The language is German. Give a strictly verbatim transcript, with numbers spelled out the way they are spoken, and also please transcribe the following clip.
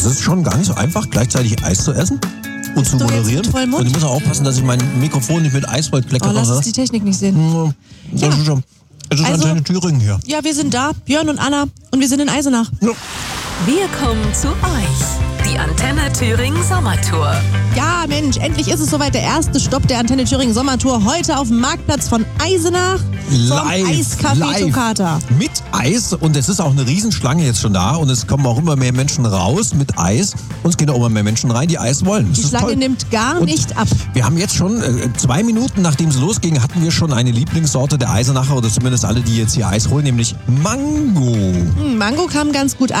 ist schon gar nicht so einfach, gleichzeitig Eis zu essen und zu du jetzt moderieren. mit vollem Mund? Und ich muss auch aufpassen, dass ich mein Mikrofon nicht mit Eiswald kleckere. Oh, lass uns die Technik nicht sehen. Ja. Das ist schon. Es ist Also- Antenne Thüringen hier. Ja, wir sind da, Björn und Anna, und wir sind in Eisenach. Ja. Wir kommen zu euch. Die Antenne Thüringen Sommertour. Ja, Mensch, endlich ist es soweit. Der erste Stopp der Antenne Thüringen Sommertour. Heute auf dem Marktplatz von Eisenach zum Live, Eiscafé live. Toccata. Mit Eis und es ist auch eine Riesenschlange jetzt schon da und es kommen auch immer mehr Menschen raus mit Eis und es gehen auch immer mehr Menschen rein, die Eis wollen. Das Die ist Schlange toll. nimmt gar Und nicht ab. Wir haben jetzt schon äh, zwei Minuten, nachdem es losging, hatten wir schon eine Lieblingssorte der Eisenacher oder zumindest alle, die jetzt hier Eis holen, nämlich Mango. Hm, Mango kam ganz gut